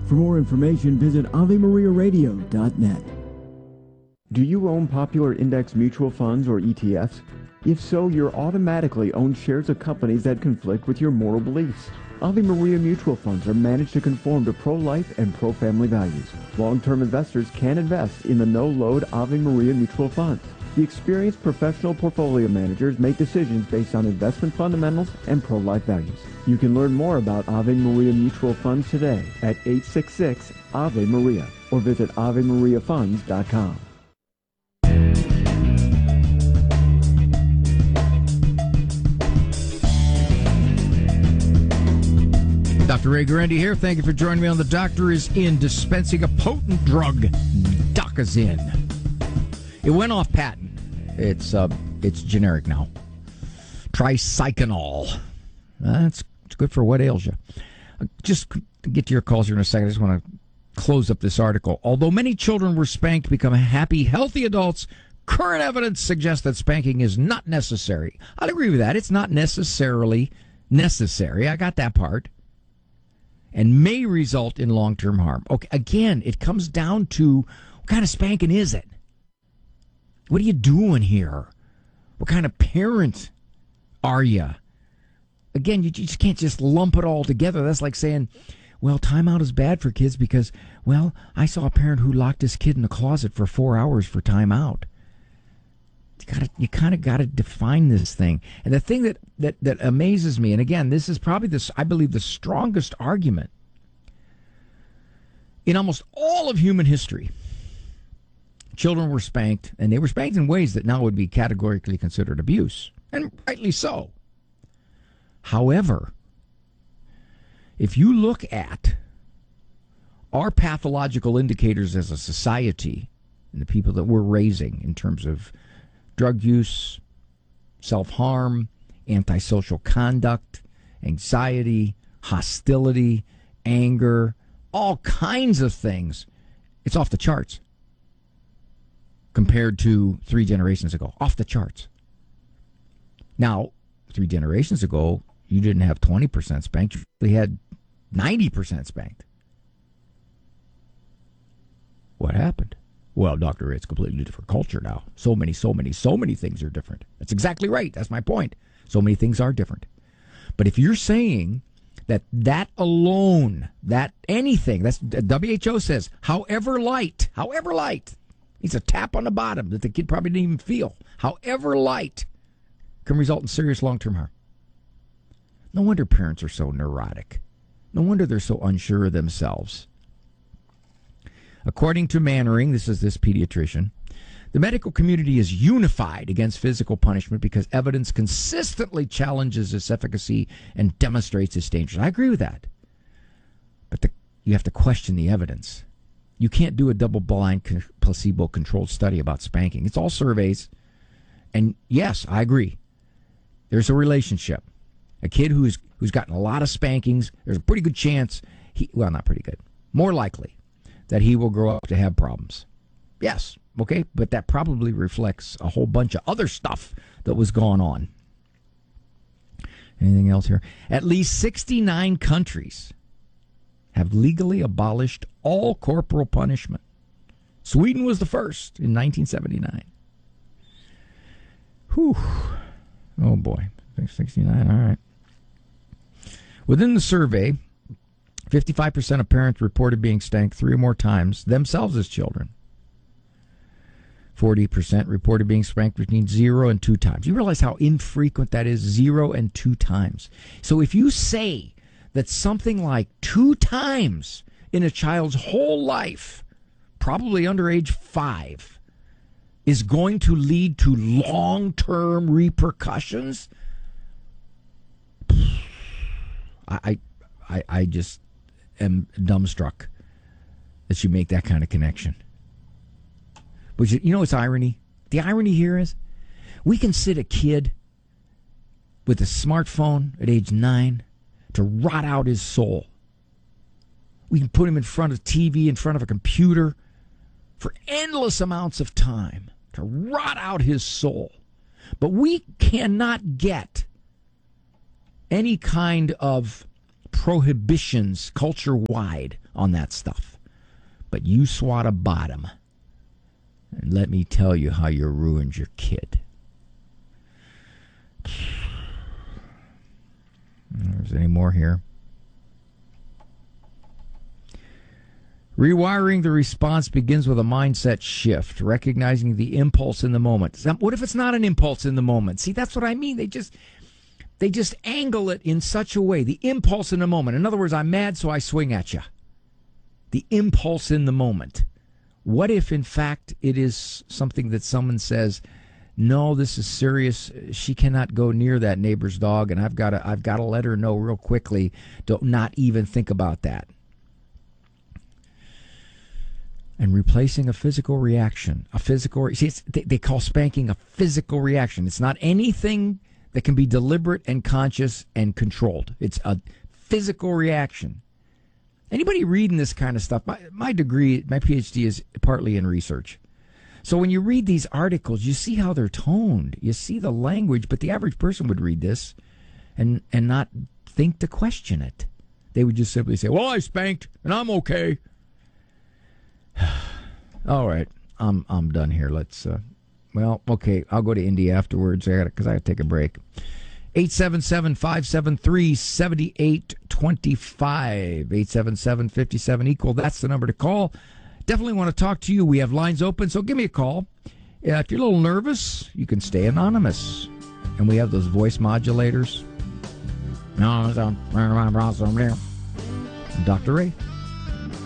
For more information, visit AveMariaRadio.net. Do you own popular index mutual funds or ETFs? If so, you're automatically own shares of companies that conflict with your moral beliefs. Ave Maria mutual funds are managed to conform to pro-life and pro-family values. Long-term investors can invest in the no-load Ave Maria mutual funds. The experienced professional portfolio managers make decisions based on investment fundamentals and pro-life values. You can learn more about Ave Maria mutual funds today at 866 Ave Maria or visit AveMariaFunds.com. Dr. Ray Guarendi here. Thank you for joining me on The Doctor Is In, dispensing a potent drug, Docazin. It went off patent. It's generic now. Tricyclinol. It's good for what ails you. Just get to your calls here in a second. I just want to close up this article. Although many children were spanked to become happy, healthy adults, current evidence suggests that spanking is not necessary. I'd agree with that. It's not necessarily necessary. I got that part. And may result in long-term harm. Okay, again, it comes down to what kind of spanking is it? What are you doing here? What kind of parent are you? Again, you just can't just lump it all together. That's like saying, well, timeout is bad for kids because, well, I saw a parent who locked his kid in the closet for 4 hours for timeout. You kind of got to define this thing. And the thing that amazes me, and again, this is probably I believe the strongest argument in almost all of human history. Children were spanked, and they were spanked in ways that now would be categorically considered abuse, and rightly so. However, if you look at our pathological indicators as a society and the people that we're raising in terms of drug use, self-harm, antisocial conduct, anxiety, hostility, anger, all kinds of things, it's off the charts compared to 3 generations ago. Off the charts. Now, 3 generations ago, you didn't have 20% spanked. You really had 90% spanked. What happened? Well, Dr. Ray, it's a completely different culture now. So many things are different. That's exactly right. That's my point. So many things are different. But if you're saying that alone, that anything, that's WHO says, however light, it's a tap on the bottom that the kid probably didn't even feel, however light, can result in serious long-term harm. No wonder parents are so neurotic. No wonder they're so unsure of themselves. According to Mannering, this pediatrician, the medical community is unified against physical punishment because evidence consistently challenges its efficacy and demonstrates its dangers. I agree with that. But you have to question the evidence. You can't do a double-blind, placebo-controlled study about spanking. It's all surveys. And yes, I agree. There's a relationship. A kid who's gotten a lot of spankings, there's a pretty good chance, not pretty good, more likely, that he will grow up to have problems. Yes, okay, but that probably reflects a whole bunch of other stuff that was going on. Anything else here? At least 69 countries have legally abolished all corporal punishment. Sweden was the first in 1979. Whew. Oh, boy. 69, all right. Within the survey, 55% of parents reported being spanked 3 or more times themselves as children. 40% reported being spanked between 0 and 2 times. You realize how infrequent that is, 0 and 2 times. So if you say that something like 2 times in a child's whole life, probably under age 5, is going to lead to long-term repercussions, I just am dumbstruck that you make that kind of connection. But you know what's irony? The irony here is we can sit a kid with a smartphone at age 9 to rot out his soul. We can put him in front of TV, in front of a computer for endless amounts of time to rot out his soul. But we cannot get any kind of prohibitions culture-wide on that stuff. But you swat a bottom, and let me tell you how you ruined your kid. There's any more here? Rewiring the response begins with a mindset shift, recognizing the impulse in the moment. What if it's not an impulse in the moment? See, that's what I mean. They just angle it in such a way. The impulse in the moment. In other words, I'm mad, so I swing at you. The impulse in the moment. What if, in fact, it is something that someone says, no, this is serious. She cannot go near that neighbor's dog, and I've got to let her know real quickly. Don't not even think about that. And replacing a physical reaction. They call spanking a physical reaction. It's not anything that can be deliberate and conscious and controlled. It's a physical reaction. Anybody reading this kind of stuff, my degree, my PhD is partly in research. So when you read these articles, you see how they're toned. You see the language, but the average person would read this and not think to question it. They would just simply say, well, I spanked, and I'm okay. All right, I'm done here. Let's, okay, I'll go to Indy afterwards because I got to take a break. 877-573-7825. 877-57-EQUAL. That's the number to call. Definitely want to talk to you. We have lines open, so give me a call. If you're a little nervous, you can stay anonymous. And we have those voice modulators. No, Dr. Ray.